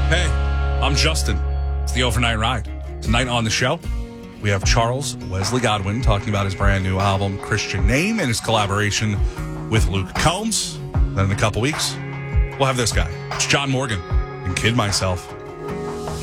Hey, I'm Justin. It's the Overnight Ride. Tonight on the show, we have Charles Wesley Godwin talking about his brand new album, Christian Name, and his collaboration with Luke Combs. Then in a couple weeks, we'll have this guy. It's John Morgan and Kid Myself.